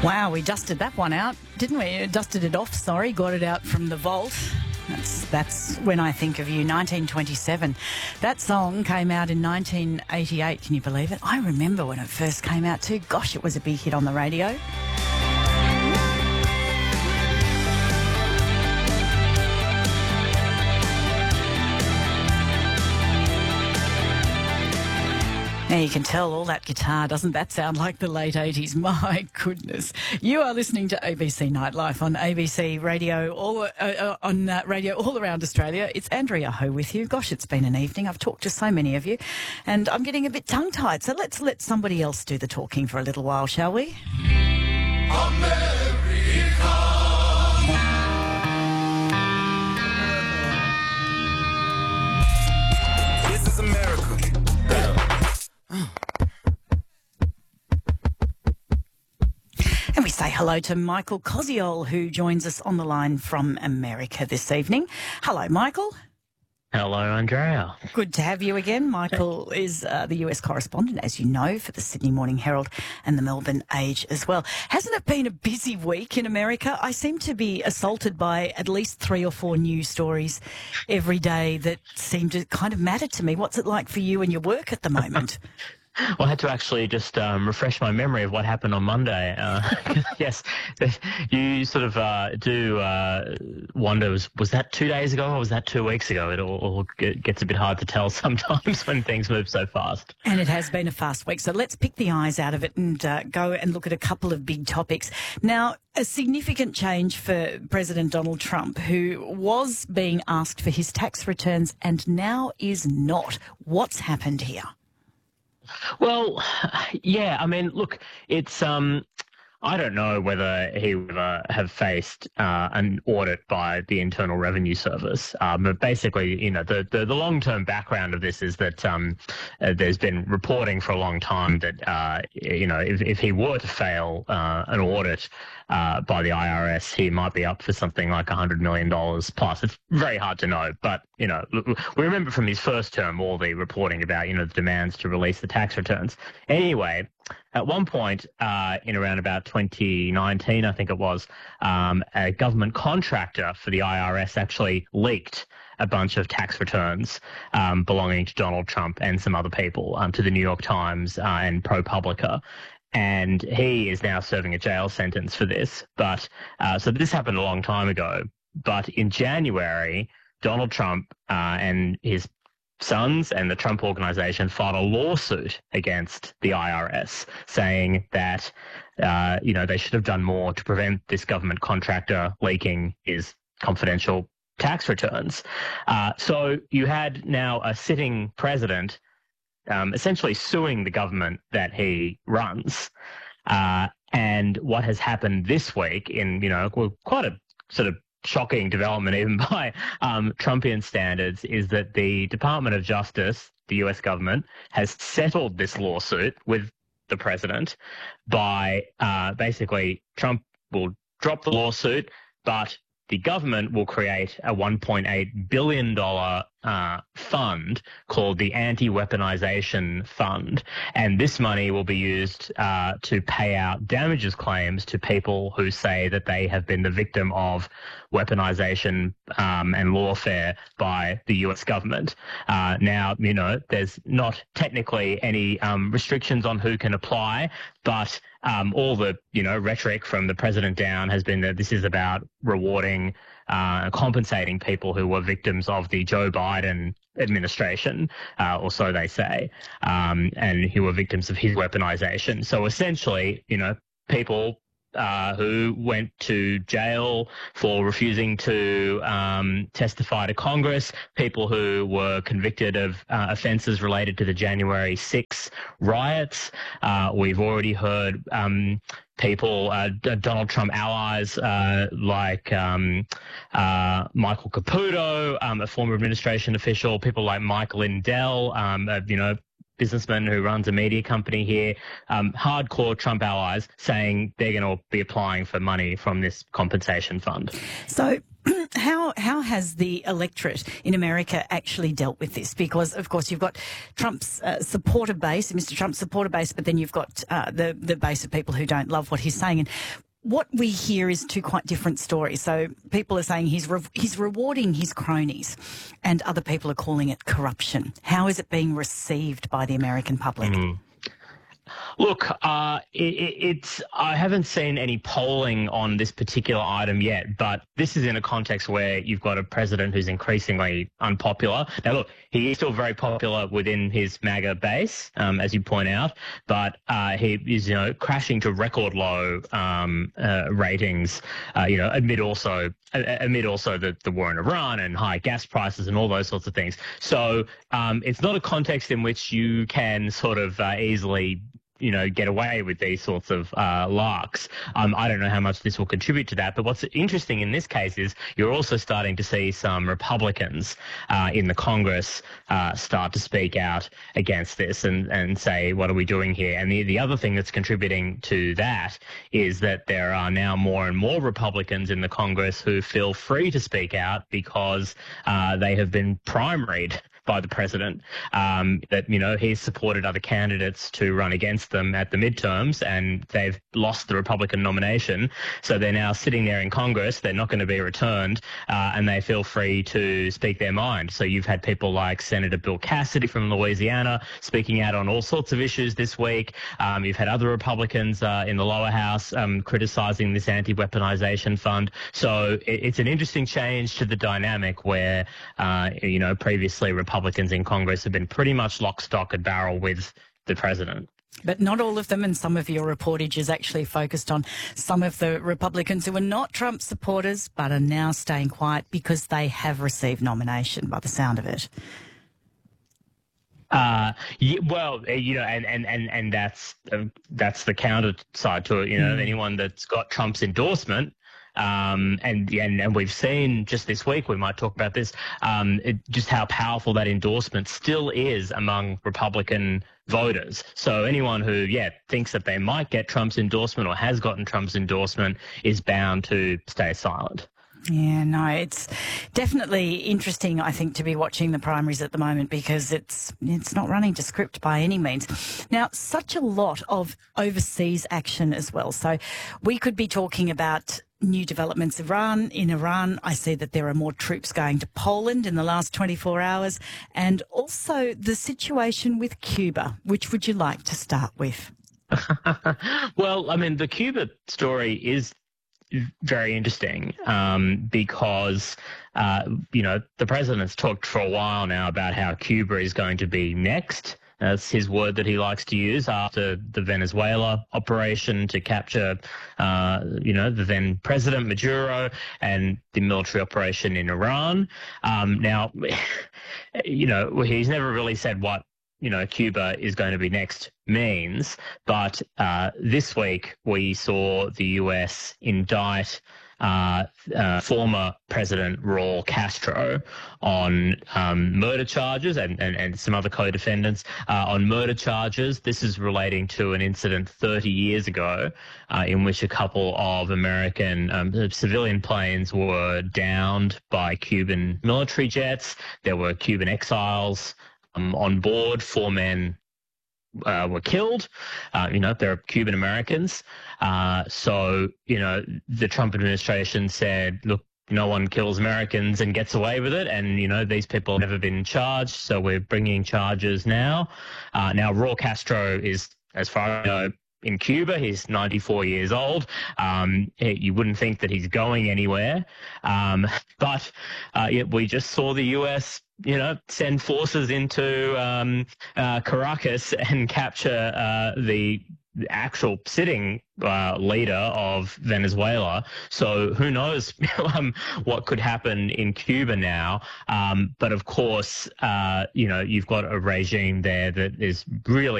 Wow, we dusted that one out, didn't we? Dusted it off, sorry, got it out from the vault. That's When I Think of You, 1927. That song came out in 1988, can you believe it? I remember when it first came out too. Gosh, it was a big hit on the radio. Now you can tell all that guitar, doesn't that sound like the late 80s? My goodness. You are listening to ABC Nightlife on ABC Radio, radio all around Australia. It's Andrea Ho with you. Gosh, it's been an evening. I've talked to so many of you and I'm getting a bit tongue-tied. So let's let somebody else do the talking for a little while, shall we? This is America. And we say hello to Michael Koziol, who joins us on the line from America this evening. Hello, Michael. Hello, Andrea. Good to have you again. Michael is the US correspondent, as you know, for the Sydney Morning Herald and the Melbourne Age as well. Hasn't it been a busy week in America? I seem to be assaulted by at least 3 or 4 news stories every day that seem to kind of matter to me. What's it like for you and your work at the moment? Well, I had to actually just refresh my memory of what happened on Monday. Yes, you sort of do wonder, was that 2 days ago or was that 2 weeks ago? It all gets a bit hard to tell sometimes when things move so fast. And it has been a fast week, so let's pick the eyes out of it and go and look at a couple of big topics. Now, a significant change for President Donald Trump, who was being asked for his tax returns and now is not. What's happened here? Well, yeah, I mean, look, it's I don't know whether he would have faced an audit by the Internal Revenue Service, but basically, you know, the long-term background of this is that there's been reporting for a long time that you know, if he were to fail an audit by the IRS, he might be up for something like $100 million plus. It's very hard to know, but you know, we remember from his first term all the reporting about, you know, the demands to release the tax returns. Anyway, at one point in around about 2019, I think it was, a government contractor for the IRS actually leaked a bunch of tax returns belonging to Donald Trump and some other people to the New York Times and ProPublica. And he is now serving a jail sentence for this. But so this happened a long time ago. But in January, Donald Trump and his sons and the Trump Organization filed a lawsuit against the IRS, saying that you know, they should have done more to prevent this government contractor leaking his confidential tax returns. So you had now a sitting president essentially suing the government that he runs. And what has happened this week in, you know, quite a sort of shocking development even by Trumpian standards is that the Department of Justice, the US government, has settled this lawsuit with the president by basically Trump will drop the lawsuit, but the government will create a $1.8 billion fund called the Anti-Weaponization Fund. And this money will be used to pay out damages claims to people who say that they have been the victim of weaponization and lawfare by the US government. Now, you know, there's not technically any restrictions on who can apply, but all the, you know, rhetoric from the president down has been that this is about rewarding, compensating people who were victims of the Joe Biden administration, or so they say, and who were victims of his weaponization. So essentially, you know, people who went to jail for refusing to testify to Congress, people who were convicted of offences related to the January 6 riots. We've already heard people, Donald Trump allies like Michael Caputo, a former administration official, people like Mike Lindell, you know, businessman who runs a media company here, hardcore Trump allies saying they're going to be applying for money from this compensation fund. So How has the electorate in America actually dealt with this? Because, of course, you've got Trump's supporter base, Mr. Trump's supporter base, but then you've got the base of people who don't love what he's saying. And what we hear is two quite different stories. So people are saying he's rewarding his cronies, and other people are calling it corruption. How is it being received by the American public? Look, I haven't seen any polling on this particular item yet, but this is in a context where you've got a president who's increasingly unpopular. Now, look, he is still very popular within his MAGA base, as you point out, but he is, crashing to record low ratings, amid also the war in Iran and high gas prices and all those sorts of things. So it's not a context in which you can sort of easily get away with these sorts of larks. I don't know how much this will contribute to that, but what's interesting in this case is you're also starting to see some Republicans in the Congress start to speak out against this and say, what are we doing here? And the other thing that's contributing to that is that there are now more and more Republicans in the Congress who feel free to speak out because they have been primaried by the president, that, he's supported other candidates to run against them at the midterms, and they've lost the Republican nomination. So they're now sitting there in Congress. They're not going to be returned, and they feel free to speak their mind. So you've had people like Senator Bill Cassidy from Louisiana speaking out on all sorts of issues this week. You've had other Republicans in the lower house criticizing this anti-weaponization fund. So it's an interesting change to the dynamic where, previously Republicans in Congress have been pretty much lock, stock and barrel with the president. But not all of them, and some of your reportage is actually focused on some of the Republicans who are not Trump supporters but are now staying quiet because they have received nomination by the sound of it. And that's the counter side to it. Anyone that's got Trump's endorsement. And we've seen just this week, we might talk about this, just how powerful that endorsement still is among Republican voters. So anyone who, thinks that they might get Trump's endorsement or has gotten Trump's endorsement is bound to stay silent. Yeah, no, it's definitely interesting, I think, to be watching the primaries at the moment because it's not running to script by any means. Now, such a lot of overseas action as well. So we could be talking about new developments in Iran. I see that there are more troops going to Poland in the last 24 hours, and also the situation with Cuba. Which would you like to start with? Well, I mean, the Cuba story is very interesting because, the president's talked for a while now about how Cuba is going to be next. That's his word that he likes to use after the Venezuela operation to capture, the then President Maduro and the military operation in Iran. Now, he's never really said what, Cuba is going to be next means. But this week we saw the US indict former President Raul Castro on murder charges and some other co-defendants on murder charges. This is relating to an incident 30 years ago in which a couple of American civilian planes were downed by Cuban military jets. There were Cuban exiles on board. 4 men were killed. They're Cuban Americans. So, the Trump administration said, look, no one kills Americans and gets away with it. And, these people have never been charged. So we're bringing charges now. Now, Raul Castro is, as far as I know, in Cuba. He's 94 years old. You wouldn't think that he's going anywhere. But we just saw the US send forces into Caracas and capture the actual sitting leader of Venezuela. So who knows what could happen in Cuba now. But of course, you've got a regime there that is really